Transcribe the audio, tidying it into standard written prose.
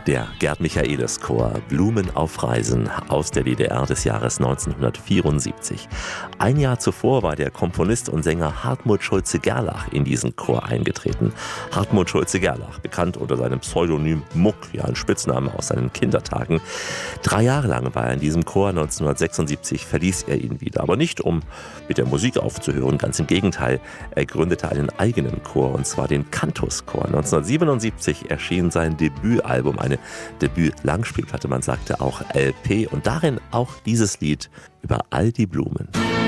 Der Gerd Michaelis Chor Blumen auf Reisen aus der DDR des Jahres 1974. Ein Jahr zuvor war der Komponist und Sänger Hartmut Schulze-Gerlach in diesen Chor eingetreten. Hartmut Schulze-Gerlach, bekannt unter seinem Pseudonym Muck, ja ein Spitzname aus seinen Kindertagen. 3 Jahre lang war er in diesem Chor, 1976 verließ er ihn wieder. Aber nicht, um mit der Musik aufzuhören, ganz im Gegenteil. Er gründete einen eigenen Chor, und zwar den Cantus-Chor. 1977 erschien sein Debütalbum, eine Debüt-Langspielplatte, man sagte auch LP, und darin auch dieses Lied über all die Blumen.